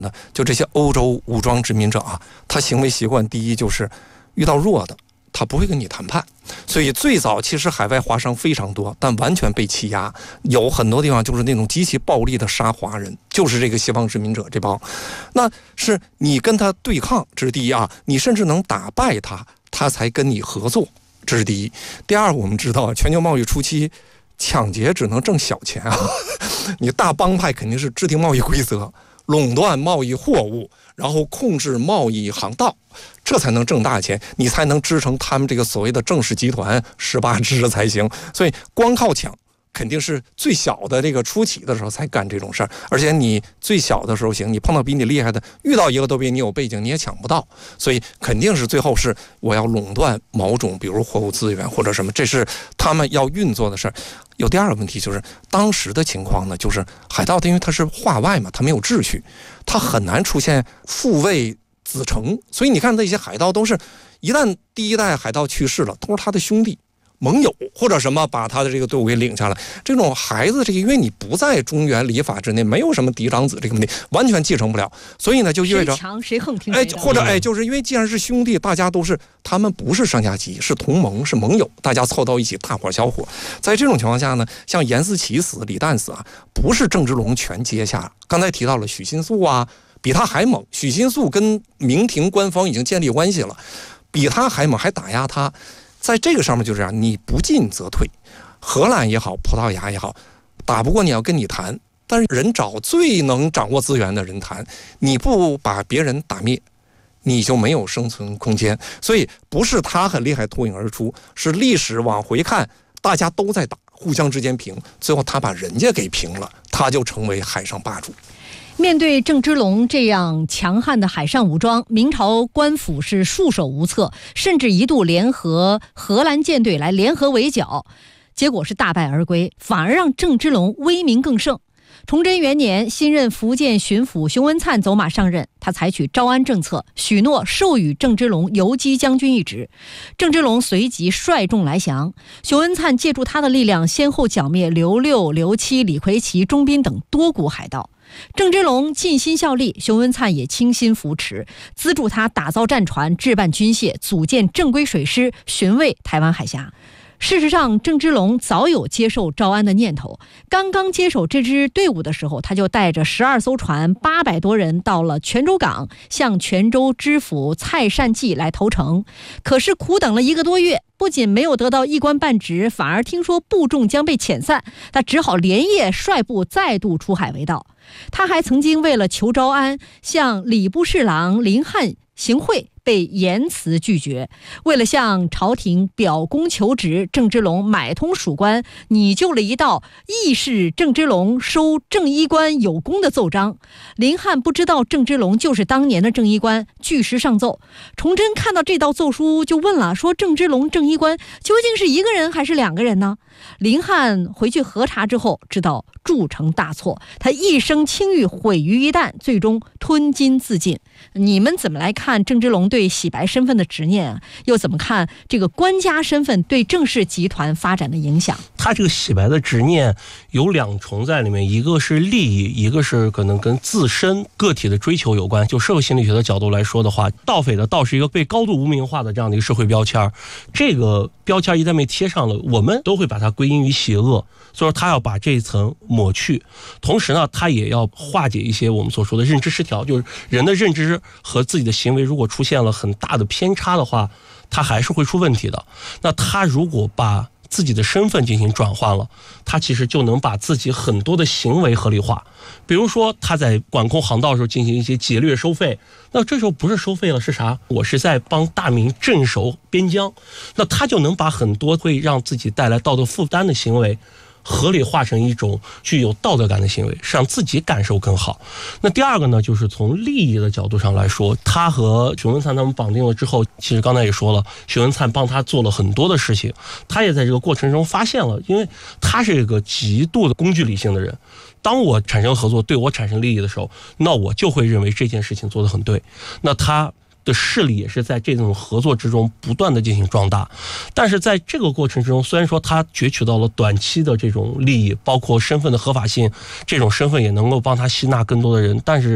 呢？就这些欧洲武装殖民者啊，他行为习惯第一就是遇到弱的，他不会跟你谈判。所以最早其实海外华商非常多，但完全被欺压，有很多地方就是那种极其暴力的杀华人，就是这个西方殖民者这帮。那是你跟他对抗，这是第一啊，你甚至能打败他，他才跟你合作，这是第一。第二，我们知道全球贸易初期抢劫只能挣小钱啊，你大帮派肯定是制定贸易规则，垄断贸易货物，然后控制贸易航道，这才能挣大钱，你才能支撑他们这个所谓的正式集团18支才行。所以光靠抢肯定是最小的这个初期的时候才干这种事儿，而且你最小的时候行，你碰到比你厉害的，遇到一个都比你有背景，你也抢不到，所以肯定是最后是我要垄断某种，比如货物资源或者什么，这是他们要运作的事儿。有第二个问题就是当时的情况呢，就是海盗因为它是化外嘛，它没有秩序，它很难出现父位子承，所以你看那些海盗都是一旦第一代海盗去世了，都是他的兄弟盟友或者什么把他的这个队伍给领下来。这种孩子这个因为你不在中原礼法之内，没有什么嫡长子这个问题，完全继承不了，所以呢就意味着谁强谁横听谁的， 或者就是因为既然是兄弟，大家都是他们不是上下级，是同盟是盟友，大家凑到一起大伙小伙。在这种情况下呢，像严思齐死李旦死啊，不是郑芝龙全接下，刚才提到了许新素啊，比他还猛，许新素跟明廷官方已经建立关系了，比他还猛，还打压他。在这个上面就这样，你不进则退，荷兰也好，葡萄牙也好，打不过你要跟你谈，但是人找最能掌握资源的人谈，你不把别人打灭，你就没有生存空间。所以不是他很厉害脱颖而出，是历史往回看，大家都在打，互相之间平，最后他把人家给平了，他就成为海上霸主。 面对郑芝龙这样强悍的海上武装，明朝官府是束手无策，甚至一度联合荷兰舰队来联合围剿，结果是大败而归，反而让郑芝龙威名更盛。崇祯元年，新任福建巡抚熊文灿走马上任，他采取招安政策，许诺授予郑芝龙游击将军一职。郑芝龙随即率众来降，熊文灿借助他的力量，先后剿灭刘六、刘七、李逵齐、钟斌等多股海盗。郑芝龙尽心效力，熊文灿也倾心扶持，资助他打造战船、置办军械、组建正规水师，巡卫台湾海峡。事实上，郑芝龙早有接受招安的念头。刚刚接手这支队伍的时候，他就带着12艘船、800多人到了泉州港，向泉州知府蔡善济来投诚。可是苦等了1个多月，不仅没有得到一官半职，反而听说部众将被遣散，他只好连夜率部再度出海为盗。他还曾经为了求招安，向礼部侍郎林翰行贿，被严词拒绝。为了向朝廷表功求职，郑芝龙买通属官，拟就了一道议事郑芝龙收正衣官有功的奏章。林翰不知道郑芝龙就是当年的正衣官，据实上奏。崇祯看到这道奏书就问了，说郑芝龙正衣官究竟是1个人还是2个人呢？林翰回去核查之后，知道铸成大错，他一生清誉毁于一旦，最终吞金自尽。你们怎么来看郑芝龙对洗白身份的执念啊？又怎么看这个官家身份对郑氏集团发展的影响？ 他这个洗白的执念有2重在里面，一个是利益，一个是可能跟自身个体的追求有关。就社会心理学的角度来说的话，盗匪的盗是一个被高度污名化的这样的一个社会标签，这个标签一旦被贴上了，我们都会把它归因于邪恶，所以说他要把这一层抹去。同时呢，他也要化解一些我们所说的认知失调，就是人的认知和自己的行为如果出现了很大的偏差的话，他还是会出问题的。那他如果把自己的身份进行转换了，他其实就能把自己很多的行为合理化。比如说他在管控航道的时候进行一些劫掠收费，那这时候不是收费了，是啥？我是在帮大明镇守边疆，那他就能把很多会让自己带来道德负担的行为合理化成一种具有道德感的行为，是让自己感受更好。那第二个呢，就是从利益的角度上来说，他和熊文灿他们绑定了之后，其实刚才也说了，熊文灿帮他做了很多的事情，他也在这个过程中发现了，因为他是一个极度的工具理性的人，当我产生合作对我产生利益的时候，那我就会认为这件事情做得很对，那他的势力也是在这种合作之中不断的进行壮大。但是在这个过程之中，虽然说他攫取到了短期的这种利益，包括身份的合法性，这种身份也能够帮他吸纳更多的人，但是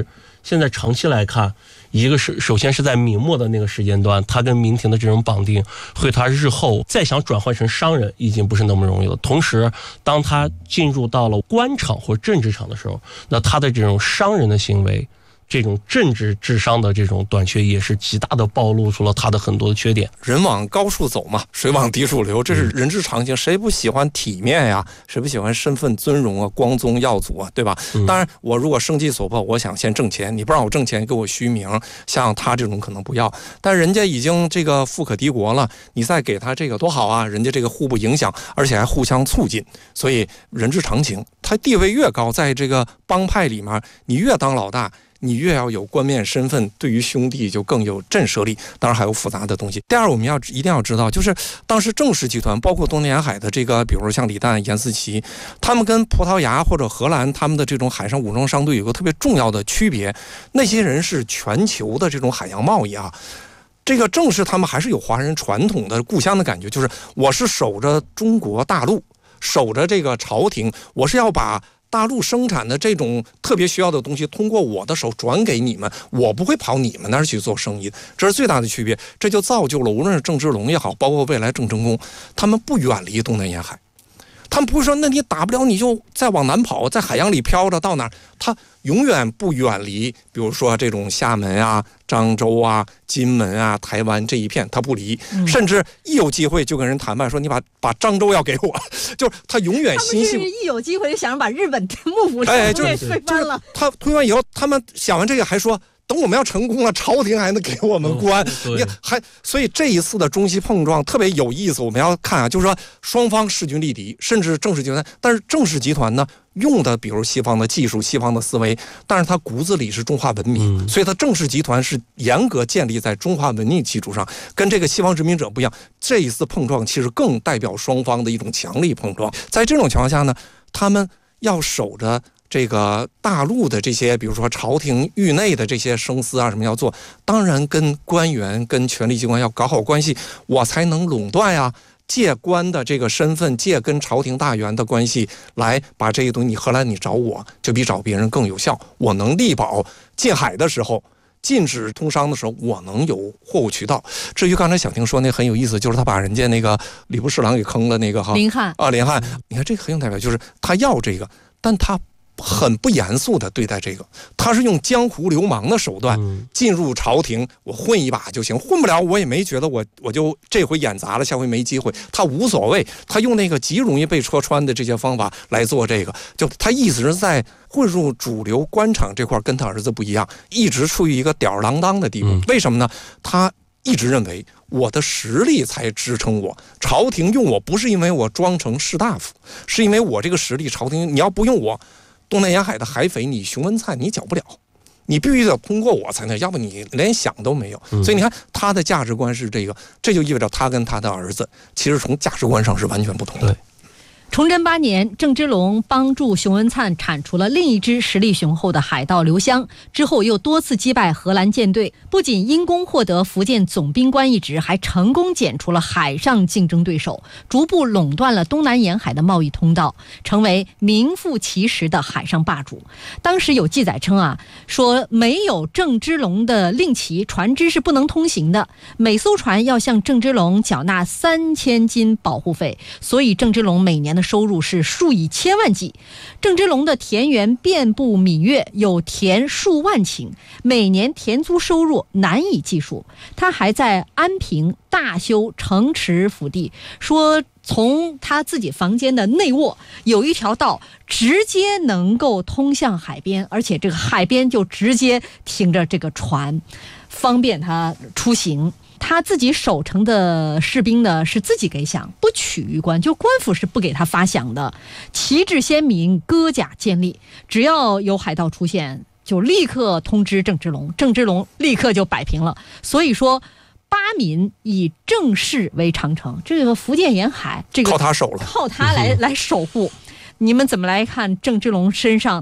现在长期来看，一个是首先是在明末的那个时间段，他跟明廷的这种绑定，会他日后再想转换成商人已经不是那么容易了。同时，当他进入到了官场或政治场的时候，那他的这种商人的行为，这种政治智商的这种短缺，也是极大的暴露出了他的很多的缺点。 人往高处走嘛，水往低处流，这是人之常情。谁不喜欢体面呀？谁不喜欢身份尊荣啊、光宗耀祖啊，对吧？当然，我如果生计所迫，我想先挣钱，你不让我挣钱，给我虚名，像他这种可能不要。但人家已经这个富可敌国了，你再给他这个多好啊！人家这个互不影响，而且还互相促进，所以人之常情。他地位越高，在这个帮派里面，你越当老大，你越要有冠冕身份，对于兄弟就更有震慑力。当然还有复杂的东西。第二，我们一定要知道，就是当时郑氏集团，包括东南沿海的这个，比如说像李旦、严思齐，他们跟葡萄牙或者荷兰他们的这种海上武装商队有个特别重要的区别，那些人是全球的这种海洋贸易啊。这个郑氏他们还是有华人传统的故乡的感觉，就是我是守着中国大陆，守着这个朝廷，我是要把大陆生产的这种特别需要的东西通过我的手转给你们，我不会跑你们那儿去做生意，这是最大的区别。这就造就了无论是郑芝龙也好，包括未来郑成功，他们不远离东南沿海，他们不会说那你打不了你就再往南跑，在海洋里飘着到哪儿，他永远不远离，比如说这种厦门啊、漳州啊、金门啊、台湾这一片，他不离，甚至一有机会就跟人谈判说你把漳州要给我，就是他永远心系。 他们是一有机会就想着把日本幕府给推翻了。 他推翻以后，他们想完这个还说，等我们要成功了，朝廷还能给我们官，所以这一次的中西碰撞特别有意思。我们要看啊，就是说双方势均力敌，甚至郑氏集团，但是郑氏集团呢用的比如西方的技术、西方的思维，但是它骨子里是中华文明，所以它郑氏集团是严格建立在中华文明基础上，跟这个西方殖民者不一样。这一次碰撞其实更代表双方的一种强力碰撞。在这种情况下呢，他们要守着这个大陆的这些，比如说朝廷域内的这些生司啊什么要做，当然跟官员、跟权力机关要搞好关系，我才能垄断呀。借官的这个身份，借跟朝廷大员的关系来把这个东西，你荷兰你找我就比找别人更有效。我能力保禁海的时候，禁止通商的时候，我能有货物渠道。至于刚才小婷说那很有意思，就是他把人家那个礼部侍郎给坑了那个林翰啊， 林翰，你看这个很有代表，就是他要这个，但他很不严肃的对待这个，他是用江湖流氓的手段进入朝廷，我混一把就行，混不了我也没觉得我就这回演砸了，下回没机会，他无所谓，他用那个极容易被戳穿的这些方法来做这个，就他意思是在混入主流官场这块跟他儿子不一样，一直处于一个吊儿郎当的地步。为什么呢？他一直认为我的实力才支撑我，朝廷用我不是因为我装成士大夫，是因为我这个实力，朝廷你要不用我，东南沿海的海匪你熊文灿你剿不了，你必须得通过我才能，要不你连想都没有。所以你看他的价值观是这个，这就意味着他跟他的儿子其实从价值观上是完全不同的。 对， 崇祯8年，郑芝龙帮助熊文灿铲除了另一支实力雄厚的海盗刘湘，之后又多次击败荷兰舰队，不仅因功获得福建总兵官一职，还成功剪除了海上竞争对手，逐步垄断了东南沿海的贸易通道，成为名副其实的海上霸主。当时有记载称啊，说没有郑芝龙的令旗，船只是不能通行的，每艘船要向郑芝龙缴纳3000金保护费，所以郑芝龙每年的收入是数以千万计。郑芝龙的田园遍布闽粤，有田数万顷，每年田租收入难以计数。他还在安平大修城池府地，说从他自己房间的内卧有一条道直接能够通向海边，而且这个海边就直接停着这个船，方便他出行。他自己守城的士兵呢是自己给饷，不取于官，就官府是不给他发饷的。旗帜鲜明，戈甲坚立，只要有海盗出现，就立刻通知郑芝龙，郑芝龙立刻就摆平了。所以说巴闽以郑氏为长城，这个福建沿海这个靠他守了， 靠他来守护。你们怎么来看郑芝龙身上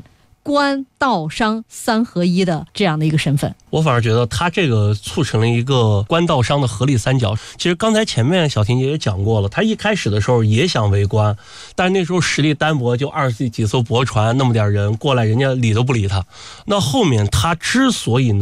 官道商三合一的这样的一个身份。 我反而觉得他这个促成了一个官道商的合理三角。其实刚才前面小婷姐也讲过了，他一开始的时候也想为官，但是那时候实力单薄，就20几艘驳船那么点人过来，人家理都不理他。那后面他之所以